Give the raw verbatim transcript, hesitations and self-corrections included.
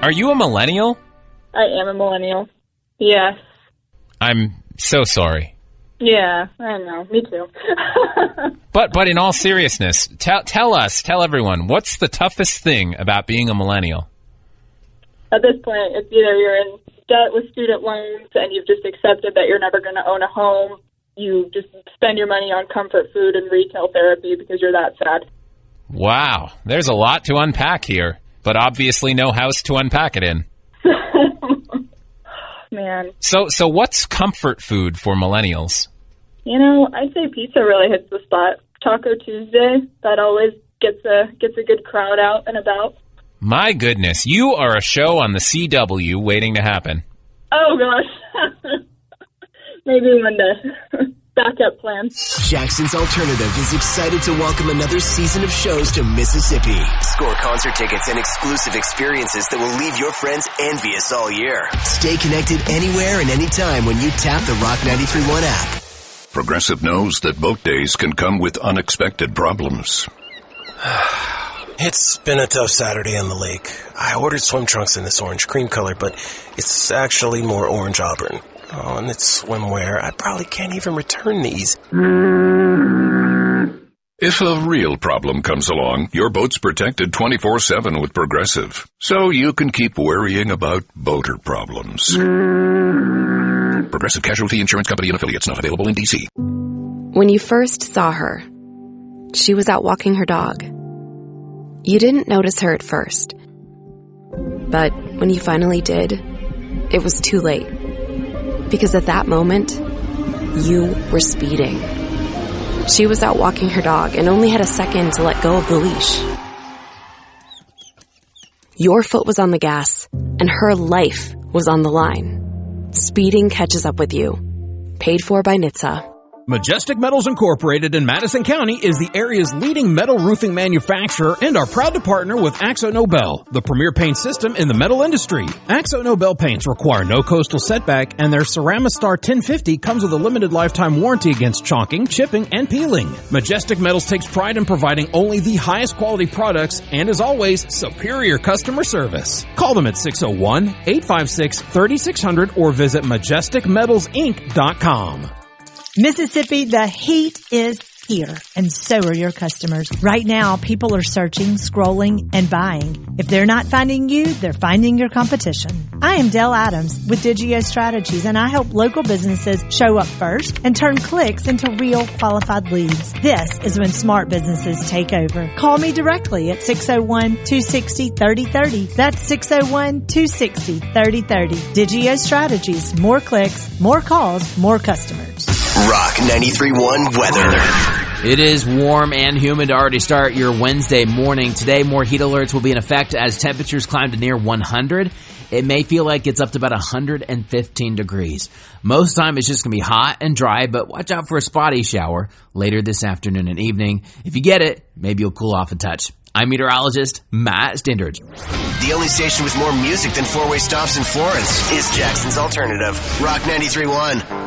Are you a millennial? I am a millennial. Yes. I'm so sorry. Yeah, I know. Me too. But but in all seriousness, tell tell us, tell everyone, what's the toughest thing about being a millennial? At this point, it's either you're in debt with student loans and you've just accepted that you're never going to own a home. You just spend your money on comfort food and retail therapy because you're that sad. Wow, there's a lot to unpack here, but obviously no house to unpack it in. Man. So so what's comfort food for millennials? You know, I say pizza really hits the spot. Taco Tuesday, that always gets a gets a good crowd out and about. My goodness, you are a show on the C W waiting to happen. Oh, gosh. Maybe one day. Backup plan. Jackson's Alternative is excited to welcome another season of shows to Mississippi. Score concert tickets and exclusive experiences that will leave your friends envious all year. Stay connected anywhere and anytime when you tap the Rock ninety-three point one app. Progressive knows that boat days can come with unexpected problems. It's been a tough Saturday on the lake. I ordered swim trunks in this orange cream color, but it's actually more orange auburn. Oh, and it's swimwear. I probably can't even return these. If a real problem comes along, your boat's protected twenty-four seven with Progressive, so you can keep worrying about boater problems. Progressive Casualty Insurance Company and Affiliates, not available in D C. When you first saw her, she was out walking her dog. You didn't notice her at first. But when you finally did, it was too late. Because at that moment, you were speeding. She was out walking her dog and only had a second to let go of the leash. Your foot was on the gas, and her life was on the line. Speeding catches up with you. Paid for by N H T S A. Majestic Metals Incorporated in Madison County is the area's leading metal roofing manufacturer and are proud to partner with Axo Nobel, the premier paint system in the metal industry. Axo Nobel paints require no coastal setback, and their Ceramistar ten fifty comes with a limited lifetime warranty against chalking, chipping, and peeling. Majestic Metals takes pride in providing only the highest quality products and, as always, superior customer service. Call them at six oh one, eight five six, three six zero zero or visit majestic metals inc dot com. Mississippi, the heat is here, and so are your customers. Right now, people are searching, scrolling, and buying. If they're not finding you, they're finding your competition. I am Dell Adams with Digio Strategies, and I help local businesses show up first and turn clicks into real qualified leads. This is when smart businesses take over. Call me directly at six oh one, two six oh, three oh three oh. That's six oh one, two six oh, three oh three oh. Digio Strategies. More clicks, more calls, more customers. Rock ninety-three point one weather. It is warm and humid to already start your Wednesday morning. Today, more heat alerts will be in effect as temperatures climb to near one hundred. It may feel like it's up to about one hundred fifteen degrees. Most time it's just going to be hot and dry, but watch out for a spotty shower later this afternoon and evening. If you get it, maybe you'll cool off a touch. I'm meteorologist Matt Stindridge. The only station with more music than four-way stops in Florence is Jackson's Alternative. Rock ninety-three point one.